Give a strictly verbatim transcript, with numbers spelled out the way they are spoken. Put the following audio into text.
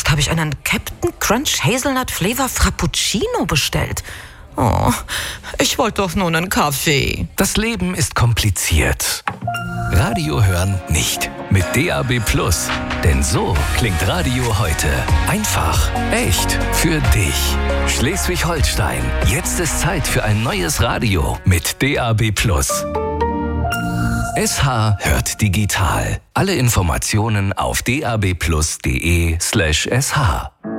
Oft habe ich einen Captain Crunch Hazelnut Flavor Frappuccino bestellt. Oh, ich wollte doch nur einen Kaffee. Das Leben ist kompliziert. Radio hören nicht. Mit D A B Plus. Denn so klingt Radio heute. Einfach, echt, für dich. Schleswig-Holstein. Jetzt ist Zeit für ein neues Radio mit D A B Plus. S H hört digital. Alle Informationen auf d a b plus punkt d e slash s h.